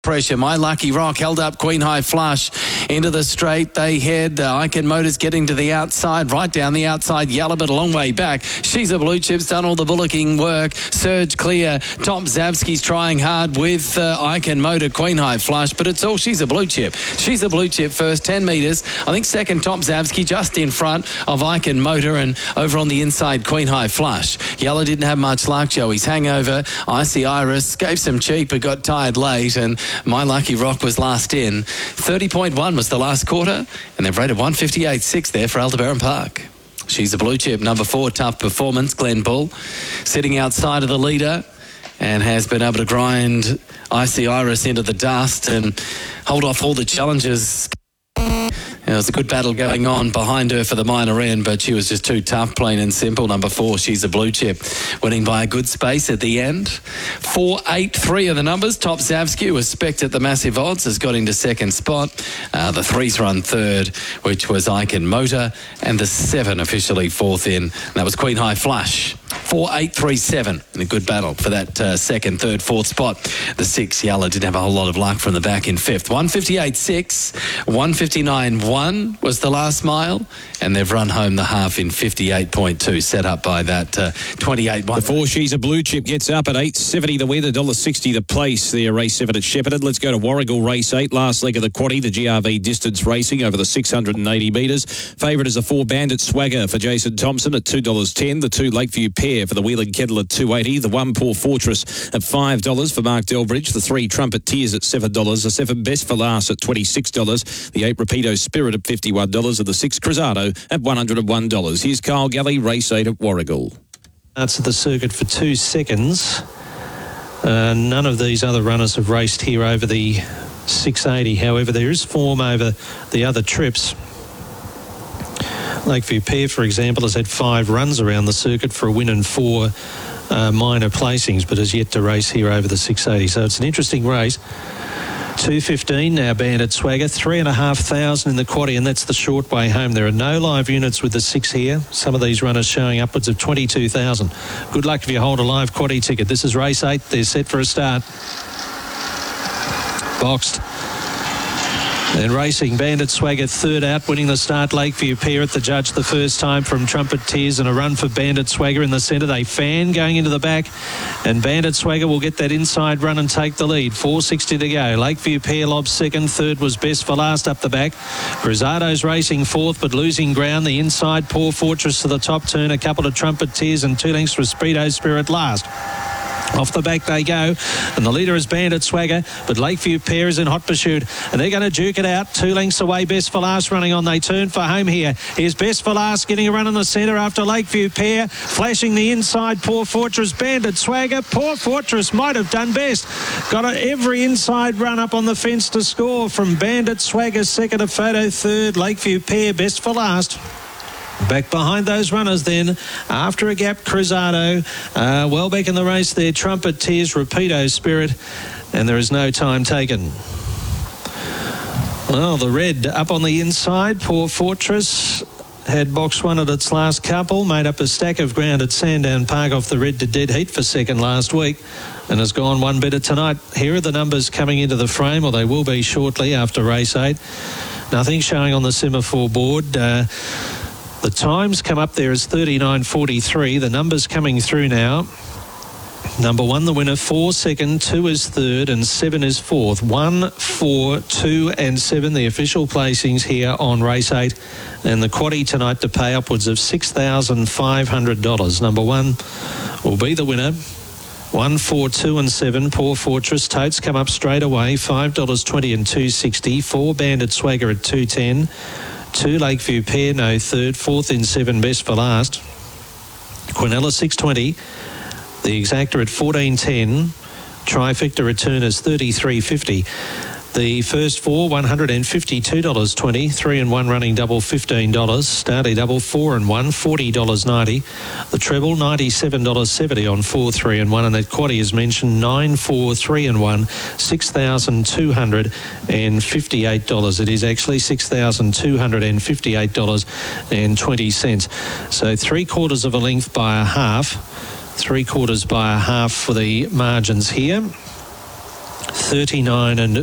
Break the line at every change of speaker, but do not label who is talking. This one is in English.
Pressure. My Lucky Rock held up Queen High Flush into the straight. They head. Icon Motors getting to the outside, right down the outside. Yellow, but a long way back. She's a Blue Chip's done all the bullocking work. Surge clear. Tom Zavsky's trying hard with Icon Motor, Queen High Flush, but it's all She's a Blue Chip. She's a Blue Chip first, 10 metres. I think second, Tom Zavsky just in front of Icon Motor, and over on the inside, Queen High Flush. Yellow didn't have much luck. Joey's hangover. Icy Iris gave some cheek, but got tired late, and My Lucky Rock was last in. 30.1 was the last quarter, and they've rated 158.6 there for Aldebaran Park. She's a Blue Chip. Number 4, Tough Performance, Glenn Bull, sitting outside of the leader and has been able to grind Icy Iris into the dust and hold off all the challenges. There was a good battle going on behind her for the minor end, but she was just too tough, plain and simple. Number 4, She's a Blue Chip, winning by a good space at the end. 4-8-3 are the numbers. Top Zavsky was specced at the massive odds, has got into second spot. The 3's run third, which was Icon Motor, and the 7 officially fourth in. And that was Queen High Flush. 4-8-3-7 in a good battle for that second, third, fourth spot. The 6, Yellow, didn't have a whole lot of luck from the back in fifth. 158.6, 159.1 was the last mile, and they've run home the half in 58.2, set up by that 28.1.
The 4, She's a Blue Chip, gets up at $8.70 the weather, $1.60 the place there, race 7 at Shepparton. Let's go to Warragul, race 8, last leg of the quaddie, the GRV distance racing over the 680 metres. Favourite is a 4, Bandit Swagger for Jason Thompson at $2.10. The 2, Lakeview Pair for the Wheeling Kettle at $2.80. The 1, Poor Fortress at $5 for Mark Delbridge. The 3, Trumpet Tears at $7. The 7, Best for Last at $26. The 8, Rapido Spirit at $51. And the 6, Cruzado at $101. Here's Kyle Galley, race 8 at Warragul.
Starts at the circuit for 2 seconds. None of these other runners have raced here over the 680. However, there is form over the other trips. Lakeview Pair, for example, has had 5 runs around the circuit for a win and 4 minor placings, but has yet to race here over the 680. So it's an interesting race. 2:15 now, Bandit Swagger, 3,500 in the quaddie, and that's the short way home. There are no live units with the 6 here. Some of these runners showing upwards of 22,000. Good luck if you hold a live quaddie ticket. This is race 8. They're set for a start. Boxed. And racing, Bandit Swagger third out, winning the start. Lakeview Pair at the judge the first time from Trumpet Tears, and a run for Bandit Swagger in the centre. They fan going into the back, and Bandit Swagger will get that inside run and take the lead. 4:60 to go. Lakeview Pair lobs second. Third was Best for Last up the back. Brizado's racing fourth, but losing ground. The inside, Poor Fortress to the top turn. A couple of Trumpet Tears and 2 lengths for Speedo Spirit last. Off the back they go, and the leader is Bandit Swagger, but Lakeview Pair is in hot pursuit, and they're going to duke it out. 2 lengths away, Best for Last running on. They turn for home here. Here's Best for Last getting a run in the centre after Lakeview Pair, flashing the inside. Poor Fortress, Bandit Swagger. Poor Fortress might have done best. Got every inside run up on the fence to score from Bandit Swagger. Second, a photo third. Lakeview Pair, Best for Last. Back behind those runners then, after a gap, Cruzado. Well back in the race there, Trumpet Tears, Rapido Spirit, and there is no time taken. Well, the red up on the inside, Poor Fortress, had box 1 at its last couple, made up a stack of ground at Sandown Park off the red to dead heat for second last week, and has gone one better tonight. Here are the numbers coming into the frame, or they will be shortly after race 8. Nothing showing on the semaphore board. The times come up there as 39.43. The numbers coming through now. Number 1, the winner, 4 second, 2 is third, and 7 is fourth. 1, 4, 2 and 7, the official placings here on race 8. And the quaddie tonight to pay upwards of $6,500. Number 1 will be the winner. 1, 4, 2 and 7, Poor Fortress. Totes come up straight away, $5.20 and $2.60. 4, Bandit Swagger at $2.10. 2, Lakeview Pair, no third. 4th in 7, Best for Last. Quinella, $6.20. The exactor at $14.10. Trifecta return is $33.50. The first 4, $152.20. 3 and 1 running double, $15. Starty double, 4 and 1, $40.90. The treble, $97.70 on 4, 3 and 1. And that quaddie is mentioned, 9, 4, 3 and 1, $6,258. It is actually $6,258.20. So 3/4 of a length by a half. 3/4 by a half for the margins here. 39 and